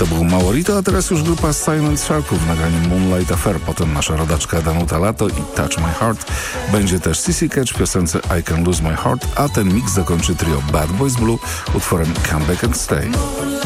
To był Maurito, a teraz już grupa Silent Circle w nagraniu Moonlight Affair. Potem nasza rodaczka Danuta Lato i Touch My Heart. Będzie też CC Catch w piosence I Can Lose My Heart, a ten mix zakończy trio Bad Boys Blue utworem Come Back and Stay.